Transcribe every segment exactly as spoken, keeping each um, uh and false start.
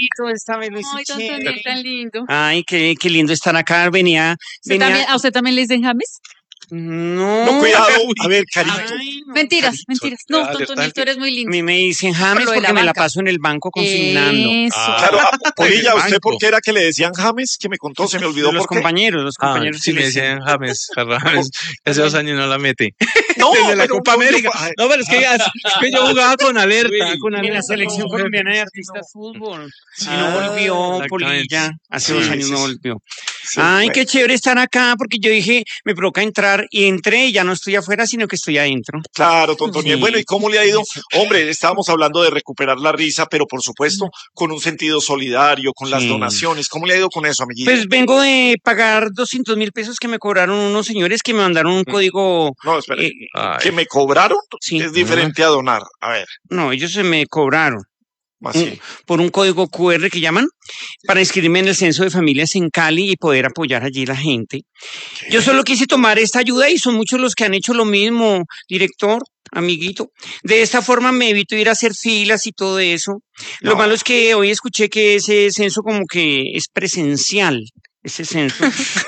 Esta vez lo hice Ay, don chévere. Toniel, tan lindo. Ay, qué, qué lindo estar acá. Venía, ¿Usted venía. también- ¿A usted también le dicen James? No. No, cuidado. A ver, Carito. Ay, no. Mentiras, Carito, mentiras. te No, va a don alertar Toniel, tú que- eres muy A lindo. mí me dicen James Lo de la porque me la banca. paso en el banco consignando. Eso. Ah, claro, a- Polilla, ¿usted banco. por qué era que le decían James? Que me contó, se me olvidó Los por qué. compañeros, los Ah, compañeros. sí que me le dicen. decían James, James, hace dos años no la mete. No, Desde la pero Copa no, América. yo- ay, No, pero es que, es que yo jugaba con alerta, con En alerta. la selección no, colombiana de artistas fútbol. Sí. Y no Ah, volvió, exactamente. Polilla. Hace Sí, dos años sí, no sí. volvió. sí, Ay, bueno. qué chévere estar acá, porque yo dije, me provoca entrar y entré y ya no estoy afuera, sino que estoy adentro. Claro, Tontoniel. Sí. Bueno, ¿y cómo le ha ido? Hombre, estábamos hablando de recuperar la risa, pero por supuesto con un sentido solidario, con las Sí. donaciones. ¿Cómo le ha ido con eso, amiguito? Pues vengo de pagar doscientos mil pesos que me cobraron unos señores que me mandaron un código. No, espere. eh, Ay, ¿Que me cobraron? sí. Es diferente a donar. A ver, No, ellos se me cobraron así. por un código Q R que llaman para inscribirme en el censo de familias en Cali y poder apoyar allí la gente. Yo solo quise tomar esta ayuda y son muchos los que han hecho lo mismo, director, amiguito. De esta forma me evito ir a hacer filas y todo eso. Lo No. malo es que hoy escuché que ese censo como que es presencial. Ese censo.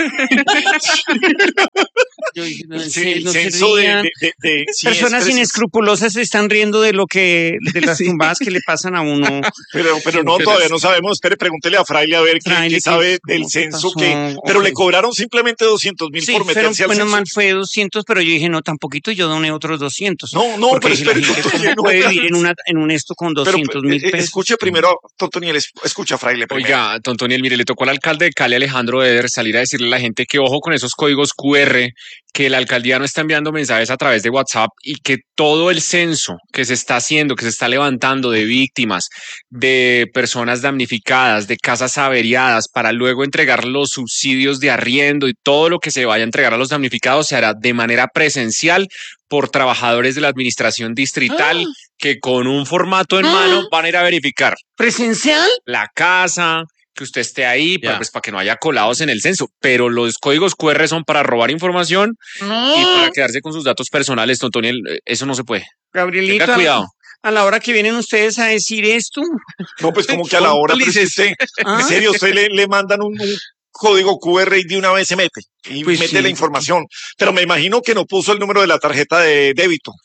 Yo dije, no, Sí, se- el no se censo de, rían. de, de- de- sí, Personas es preciso. inescrupulosas se están riendo de lo que, de las tumbadas que le pasan a uno. Pero, pero no, Pero todavía es- no sabemos. Espere, pregúntele a Fraile a ver qué, Fraile, qué ¿qué- sabe del cómo te censo pasó? que. Pero Ok. le cobraron simplemente doscientos mil Sí, por pero meterse al bueno, censo. mal fue doscientos, pero yo dije, no, tan poquito, yo doné otros doscientos. No, no, Porque pero dije, la espere, gente Tontoniel, ¿cómo no. puede vivir en, una, en un esto con Pero, doscientos mil eh, pesos? escuche primero, Tontoniel, es- escucha a Fraile primero. Oiga, Tontoniel, mire, le tocó al alcalde de Cali, Alejandro Eder, salir a decirle a la gente que ojo con esos códigos Q R, que la alcaldía no está enviando mensajes a través de WhatsApp y que todo el censo que se está haciendo, que se está levantando de víctimas, de personas damnificadas, de casas averiadas, para luego entregar los subsidios de arriendo y todo lo que se vaya a entregar a los damnificados se hará de manera presencial por trabajadores de la administración distrital que con un formato en mano van a ir a verificar ¿Presencial? la casa, que usted esté ahí, para, Ya. pues, para que no haya colados en el censo. Pero los códigos Q R son para robar información y para quedarse con sus datos personales, Tontoniel. eh, Eso no se puede. Gabrielito, Tenga cuidado. a la hora que vienen ustedes a decir esto. No, pues como que a la hora, pero es que usted, Ah. en serio, usted le, le mandan un, un código Q R y de una vez se mete y Pues mete sí. la información. Pero me imagino que no puso el número de la tarjeta de débito.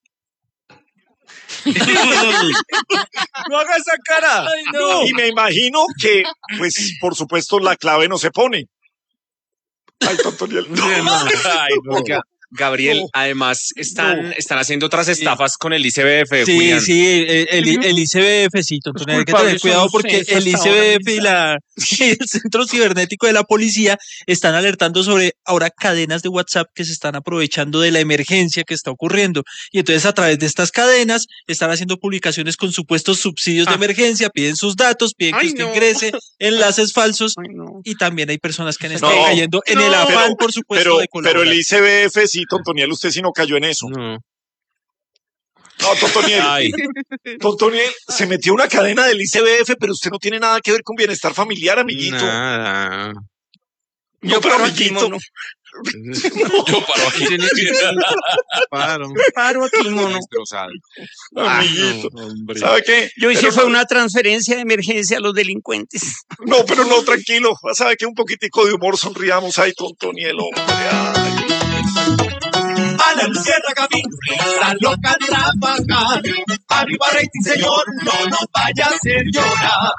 no haga esa cara. Y me imagino que, pues, por supuesto, la clave no se pone. Ay, Tontoniel. Ay, no. Oiga, Gabriel, No. además están, No. están haciendo otras estafas con el I C B F, Sí, Julián. sí, el, el, el I C B F, sí, Tontoniel, hay que culpables tener cuidado son porque ustedes el hasta I C B ahora, F y, la, y el Centro Cibernético de la Policía están alertando sobre ahora cadenas de WhatsApp que se están aprovechando de la emergencia que está ocurriendo. Y entonces a través de estas cadenas están haciendo publicaciones con supuestos subsidios de Ah. emergencia, piden sus datos, piden que Ay, usted no. ingrese, enlaces falsos. Ay, no. Y también hay personas que han No, estado cayendo en el no. afán, Pero- por supuesto, Pero, de colaborar. pero el I C B F, sí, Tontoniel, usted sí no cayó en eso. No. No, Tontoniel. Ay, Tontoniel, se metió una cadena del I C B F, pero usted no tiene nada que ver con bienestar familiar, amiguito. nada. No, Yo pero paro aquí, amiguito. mono. Yo paro aquí. Paro. Paro aquí, mono. Destrozado. Amiguito. No, hombre. ¿Sabe qué? Yo hice Pero fue no- una transferencia de emergencia a los delincuentes. No, pero no, tranquilo. ¿Sabe qué? Un poquitico de humor, sonriamos. Ay, Tontoniel, hombre. Ay. A la Lucierna camino, risa loca trabajar. Arriba rating, señor, no nos vaya a hacer llorar.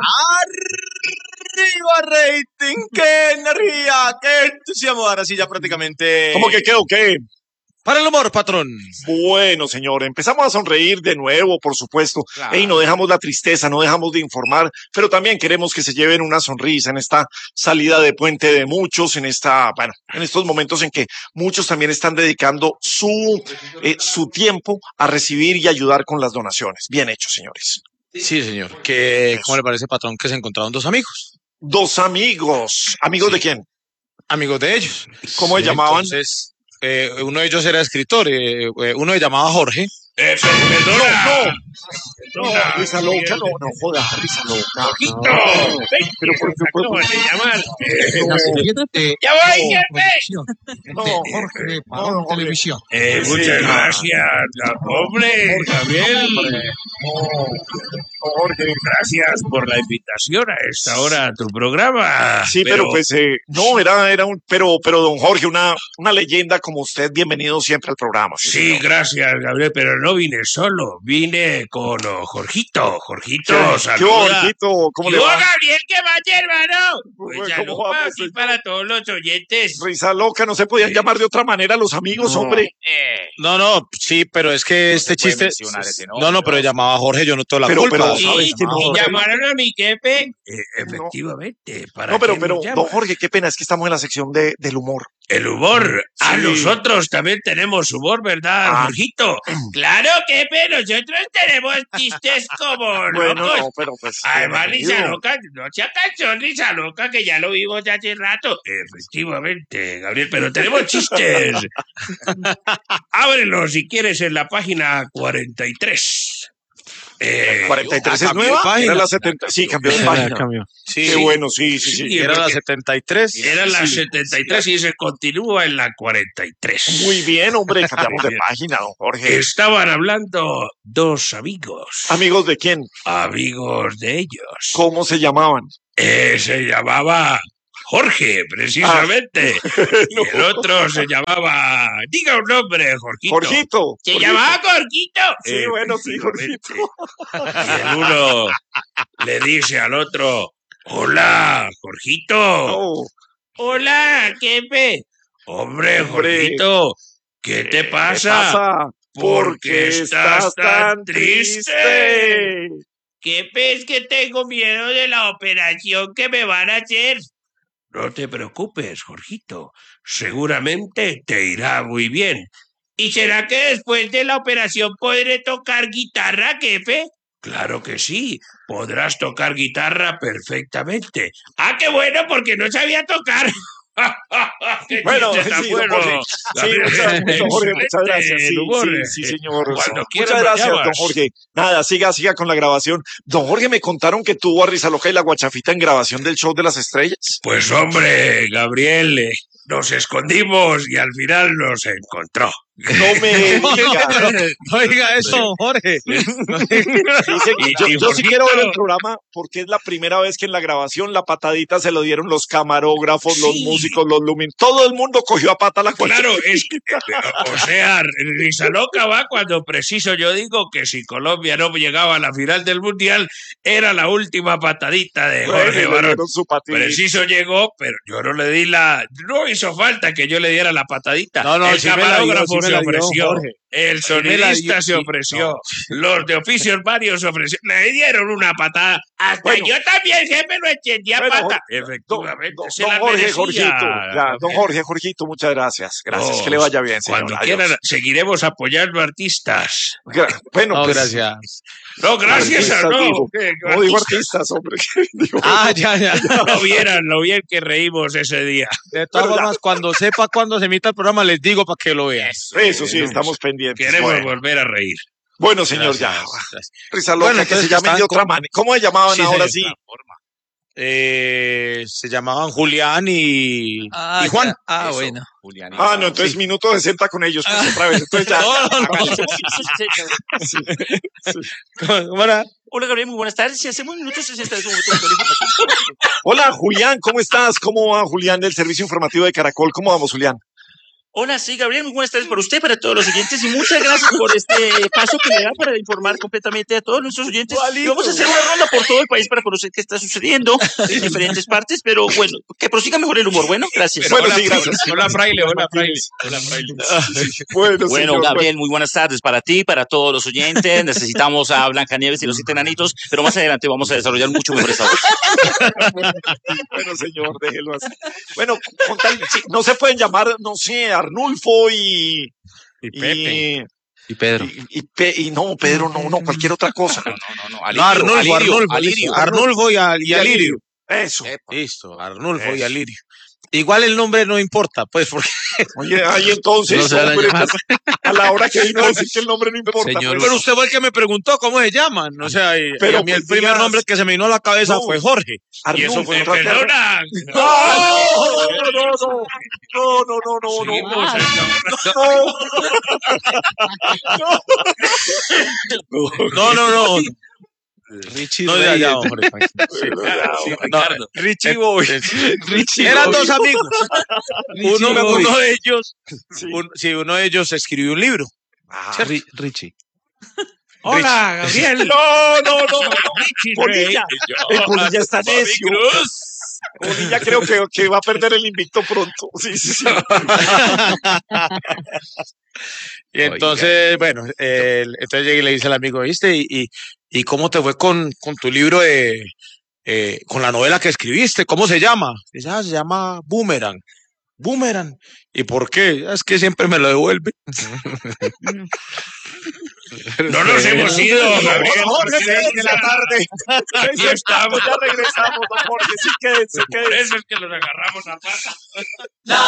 Arriba rating, qué energía, qué entusiasmo. Ahora sí ya prácticamente. ¿Cómo que qué o qué? Para el humor, patrón. Bueno, señor, empezamos a sonreír de nuevo, por supuesto. Claro. Y no dejamos la tristeza, no dejamos de informar, pero también queremos que se lleven una sonrisa en esta salida de puente de muchos, en esta, bueno, en estos momentos en que muchos también están dedicando su, eh, su tiempo a recibir y ayudar con las donaciones. Bien hecho, señores. Sí, señor. ¿Qué, ¿Cómo le parece, patrón, que se encontraron dos amigos? Dos amigos. ¿Amigos Sí. de quién? Amigos de ellos. ¿Cómo se llamaban? Entonces, eh, uno de ellos era escritor, eh, eh, uno se llamaba Jorge. No, no, risa loca, no, no joda, risa loca. No, pero por supuesto. ¡Ya voy, jefe! No, Jorge, no, Jorge. Eh, muchas gracias, hombre, Gabriel. Jorge. Gracias por la invitación a esta hora a tu programa. Sí, pero, pero pues eh, no, era, era un, pero, pero don Jorge, una, una leyenda como usted, bienvenido siempre al programa. Sí, sí gracias, Gabriel, pero no vine solo, vine con oh, Jorgito, Jorgito, ¿Qué, saluda. ¿Qué Jorgito? ¿Cómo ¿Qué le va? Gabriel, ¿qué vaya, hermano? Pues ¿Cómo vamos, así señor? Para todos los oyentes. Risa loca, no se podían sí. llamar de otra manera los amigos, no. hombre. Eh. No, no, sí, pero es que este chiste... No, no, pero llamaba a Jorge, yo no tengo la pero, culpa. Pero, ¿sabes que no? ¿Llamaron a mi jefe? Eh, efectivamente. No, ¿para no pero, pero, don Jorge, qué pena, es que estamos en la sección de, del humor. El humor. Sí. Ah, nosotros también tenemos humor, ¿verdad, ah. Jorgito? Claro que nosotros tenemos chistes como bueno, locos. No, pero pues... Además, Risa Loca, no sea canción, Risa Loca, que ya lo vimos ya hace rato. Efectivamente, Gabriel, pero tenemos chistes. Ábrelo si quieres en la página cuarenta y tres. Eh, cuarenta y tres es nueva, era la setenta, sí, cambió de página. Cambió. Sí, qué bueno, sí, sí, sí. sí era la setenta y tres. Era la sí, setenta y tres sí, y se continúa en la cuarenta y tres. Muy bien, hombre, cambiamos de página, don Jorge. Estaban hablando dos amigos. ¿Amigos de quién? Amigos de ellos. ¿Cómo se llamaban? Eh, se llamaba Jorge, precisamente. Ah. No. Y el otro se llamaba... Diga un nombre, Jorgito. Jorgito. ¿Se Jorgito. llamaba Jorgito? Sí, eh, bueno, sí, Jorgito. Y el uno le dice al otro, hola, Jorgito. Oh. Hola, jefe. Hombre, Hombre, Jorgito, ¿qué te pasa? ¿Qué pasa? ¿Por qué estás tan triste? Jefe, es que tengo miedo de la operación que me van a hacer. No te preocupes, Jorgito. Seguramente te irá muy bien. ¿Y será que después de la operación podré tocar guitarra, jefe? Claro que sí. Podrás tocar guitarra perfectamente. ¡Ah, qué bueno! Porque no sabía tocar. Bueno, sí, bueno. Jorge. Sí, muchas, muchas, Jorge, muchas gracias. Sí, sí, sí, señor. Cuando muchas gracias, don Jorge. Nada, siga, siga con la grabación. Don Jorge, me contaron que tuvo a Risa Loca y la Guachafita en grabación del Show de las Estrellas. Pues hombre, Gabriel, eh, nos escondimos y al final nos encontró. No me diga. Oiga eso, Jorge. Dice, y, yo, y yo sí quiero ver el programa porque es la primera vez que en la grabación la patadita se lo dieron los camarógrafos, sí. los músicos, los lumin. Todo el mundo cogió a pata la cuenta. Claro, es que, o sea, Risa Loca va cuando preciso yo digo que si Colombia no llegaba a la final del Mundial, era la última patadita de Jorge bueno, Barón. Su preciso llegó, pero yo no le di la... No hizo falta que yo le diera la patadita. No, no, el sí camarógrafo me la dio, sí se ofreció. Dio, el sonidista se ofreció. No. Los de oficios varios se ofrecieron. Le dieron una patada. Hasta bueno, yo también, jefe, lo entendía bueno, pata. Efectivamente. Don, don, don Jorge, Jorgito. Ya, don Jorge, Jorgito, muchas gracias. Gracias, oh, que le vaya bien, señor. Cuando Adiós. Quieran, seguiremos apoyando artistas. Bueno, no, pues, gracias. No, gracias artistas, a no. Digo, ¿Qué, no artistas? digo artistas, hombre. Digo, ah, ya, ya. No vieran lo bien que reímos ese día. De todas Pero formas, ya. cuando sepa cuándo se emita el programa, les digo para que lo vean. Eso, Eso sí, estamos pendientes. Queremos bueno. volver a reír. Bueno, señor, gracias, ya. Gracias. Risa Loca, bueno, que se llamen de otra manera. ¿Cómo se llamaban sí, ahora sí? Eh, se llamaban Julián y, ah, y Juan. Ya. Ah, Eso. bueno. Julián y ah, no, entonces sí. minuto sesenta con ellos, pues ah. otra vez. Entonces ya. No, no, no. Sí, sí. ¿Cómo era? Hola, Gabriel, muy buenas tardes. Si hacemos minutos sesenta. Hola, Julián, ¿cómo estás? ¿Cómo va, Julián, del Servicio Informativo de Caracol? ¿Cómo vamos, Julián? Hola, sí, Gabriel, muy buenas tardes para usted, para todos los oyentes y muchas gracias por este paso que le da para informar completamente a todos nuestros oyentes. Y vamos a hacer una ronda por todo el país para conocer qué está sucediendo en diferentes partes, pero bueno, que prosiga mejor el humor. Bueno, gracias. Bueno, hola, sí, gracias. Hola, Fraile, hola, Fraile. Hola, Fraile. Bueno, bueno señor, Gabriel, muy buenas tardes para ti, para todos los oyentes. Necesitamos a Blancanieves y los siete enanitos, pero más adelante vamos a desarrollar mucho mejor esa voz. Bueno, señor, déjelo así. Bueno, con tal, sí, no se pueden llamar, no sé, Arnulfo y Y, y Pepe. Y, y Pedro. Y, y, Pe, y no, Pedro, no, no, cualquier otra cosa. No, no, no. no. Alirio, no Arnulfo, Alirio, Arnulfo, Alirio. Arnulfo y, Al, y Alirio. Eso. Epa. Listo, Arnulfo Eso. y Alirio. Igual el nombre no importa, pues, porque... Oye, ahí entonces, no se hombre, a la hora que vino a decir que el nombre no importa. Señor, pues. Pero usted fue el que me preguntó cómo se llaman, o sea, y, pero y a mí el primer digas... nombre que se me vino a la cabeza no, fue Jorge. Arnulfo, y eso fue otra persona. No, no, no, no, no, no, no, no, no, no, no. Richie No, Reyes. ya, ya, hombre, tranquilo. Sí, No, no, Richie Boy. Richie Eran Boy. dos amigos. Uno, Boy. uno de ellos, un- sí, uno de ellos escribió un libro. ¿cierto? Ri- Richie. Hola, Gabriel. No, no, no. Richie Polilla. Rey. El Polilla está necio. Polilla creo que, que va a perder el invicto pronto. Sí, sí, sí. Y entonces, bueno, eh, entonces llegué y le dice al amigo, ¿viste? ¿Y, y, y cómo te fue con, con tu libro de, eh, con la novela que escribiste? ¿Cómo se llama? Dice, ah, se llama Boomerang. Boomerang. ¿Y por qué? Es que siempre me lo devuelve. No nos hemos ido, Gabriel. Jorge, porque seis de la tarde. Aquí estamos. Ya regresamos, don Jorge. Sí, quédense, Por quédense. eso es que los agarramos a pata. La